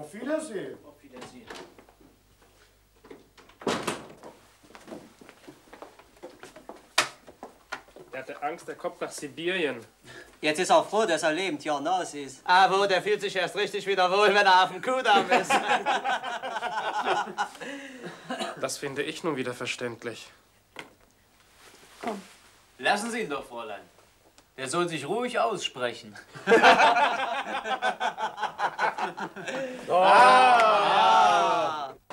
Auf Wiedersehen. Auf Wiedersehen. Er hatte Angst, er kommt nach Sibirien. Jetzt ist er froh, dass er lebend hier hinaus ist. Aber der fühlt sich erst richtig wieder wohl, wenn er auf dem Kuhdamm ist. Das finde ich nun wieder verständlich. Komm. Lassen Sie ihn doch, Fräulein. Der soll sich ruhig aussprechen. Oh.